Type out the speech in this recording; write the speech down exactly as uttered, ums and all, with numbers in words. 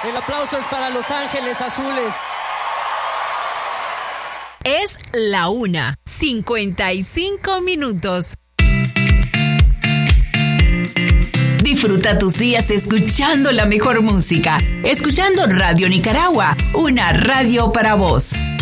El aplauso es para Los Ángeles Azules. Es la una, cincuenta y cinco minutos. Disfruta tus días escuchando la mejor música, escuchando Radio Nicaragua, una radio para vos.